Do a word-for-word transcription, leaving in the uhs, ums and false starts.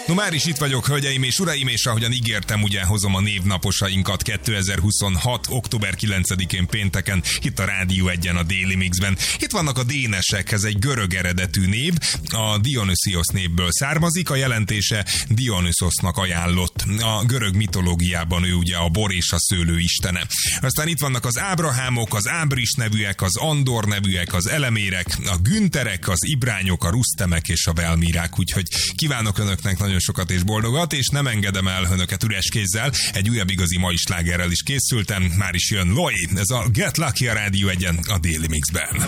No már is itt vagyok, hölgyeim és uraim, és ahogyan ígértem, ugye hozom a névnaposainkat kétezer-huszonhat. október kilencedikén pénteken, itt a Rádió Egyen a Déli Mixben. Itt vannak a dénesek, ez egy görög eredetű név, a Dionysios névből származik, a jelentése Dionysosznak ajánlott. A görög mitológiában ő ugye a bor és a szőlő istene. Aztán itt vannak az Ábrahámok, az Ábris nevűek, az Andor nevűek, az Elemérek, a Günterek, az Ibrányok, a Rusztemek és a Velmírák, úgyhogy kívánok önöknek nagyon sokat és boldogat, és nem engedem el önöket üres kézzel, egy újabb igazi mai slágerrel is készültem, már is jön Loi, ez a Get Lucky a Rádió Egyen a Déli Mixben.